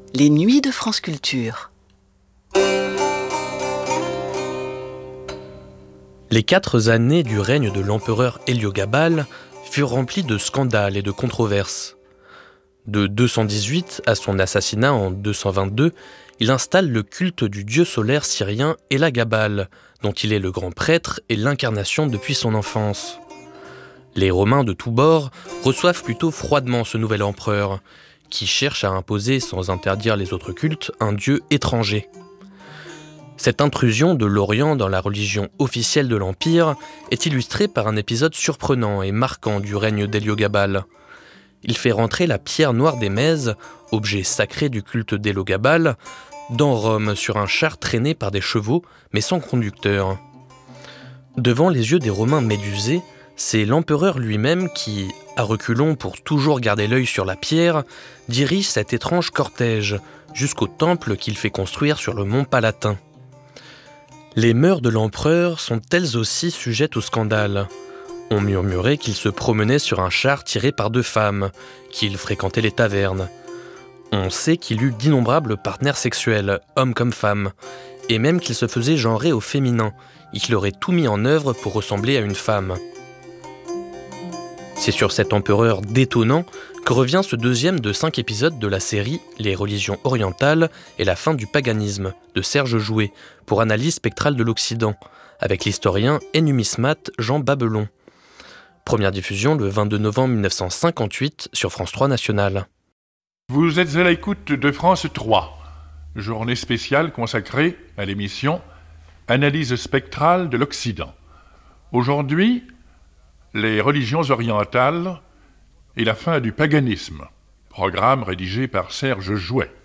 Les nuits de France Culture. Les 4 années du règne de l'empereur Héliogabale furent remplies de scandales et de controverses. De 218 à son assassinat en 222, il installe le culte du dieu solaire syrien Élagabale, dont il est le grand prêtre et l'incarnation depuis son enfance. Les Romains de tous bords reçoivent plutôt froidement ce nouvel empereur, qui cherche à imposer sans interdire les autres cultes un dieu étranger. Cette intrusion de l'Orient dans la religion officielle de l'Empire est illustrée par un épisode surprenant et marquant du règne d'Héliogabale. Il fait rentrer la pierre noire des Mèzes, objet sacré du culte d'Héliogabale, dans Rome sur un char traîné par des chevaux mais sans conducteur. Devant les yeux des Romains médusés, c'est l'empereur lui-même qui, à reculons pour toujours garder l'œil sur la pierre, dirige cet étrange cortège jusqu'au temple qu'il fait construire sur le mont Palatin. Les mœurs de l'empereur sont elles aussi sujettes au scandale. On murmurait qu'il se promenait sur un char tiré par 2 femmes, qu'il fréquentait les tavernes. On sait qu'il eut d'innombrables partenaires sexuels, hommes comme femmes, et même qu'il se faisait genrer au féminin, et qu'il aurait tout mis en œuvre pour ressembler à une femme. C'est sur cet empereur détonnant que revient ce 2e de 5 épisodes de la série Les religions orientales et la fin du paganisme de Serge Jouet pour Analyse spectrale de l'Occident, avec l'historien et numismate Jean Babelon. Première diffusion le 22 novembre 1958 sur France 3 Nationale. Vous êtes à l'écoute de France 3, journée spéciale consacrée à l'émission Analyse spectrale de l'Occident. Aujourd'hui, les religions orientales et la fin du paganisme, programme rédigé par Serge Jouet.